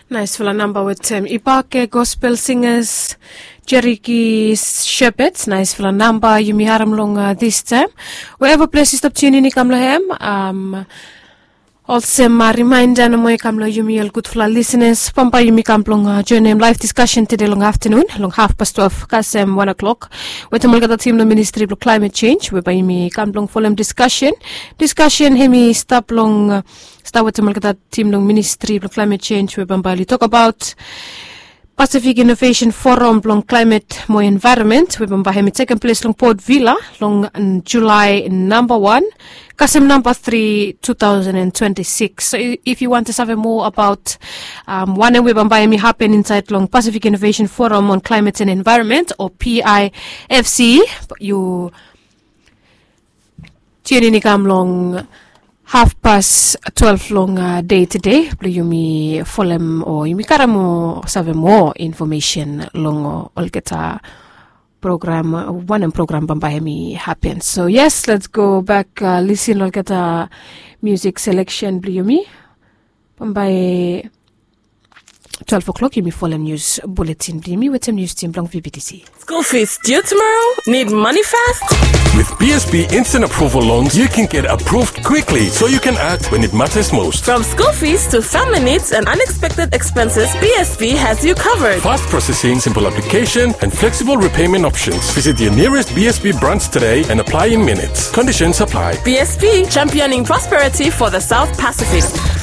Nice for a number with Ipake Gospel Singers, Jeriki Shepherds. Nice for a number. Yumi haram long this time. Wherever place you stop tuning in, kamlo also a reminder na mo kamlo yumi al good for listeners. Pampa yumi kamplong join live discussion today long afternoon, long 12:30 kasem 1 o'clock. With the team the Ministry of Climate Change. We by yumi kamplong following discussion. Discussion hemi stop long. Start with the team long Ministry of Climate Change. We bambali talk about Pacific Innovation Forum long climate mo environment. We bambahemi second place long Port Vila long July number 1. Kasem number 3, 2026. So if you want to have more about one and we bambahemi happen inside long Pacific Innovation Forum on Climate and Environment or PIFC, you tune in long 12:30 long day today. Yumi folem or yumi karamo save more information long olgeta program one and program bambahemi happens. So yes, let's go back listen olgeta music selection yumi bambaye 12 o'clock yumi folem news bulletin yumi with some news team long VBTC. School fees due tomorrow? Need money fast? With BSB Instant Approval Loans, you can get approved quickly so you can act when it matters most. From school fees to family needs and unexpected expenses, BSB has you covered. Fast processing, simple application, and flexible repayment options. Visit your nearest BSB branch today and apply in minutes. Conditions apply. BSB, championing prosperity for the South Pacific.